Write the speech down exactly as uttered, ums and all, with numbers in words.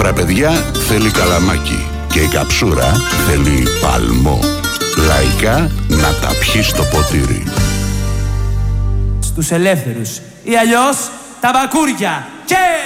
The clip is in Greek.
φραπεδιά θέλει καλαμάκι και η καψούρα θέλει παλμό. Λαϊκά να τα πιει στο ποτήρι. Στους ελεύθερους ή αλλιώς τα μπακούρια. Και...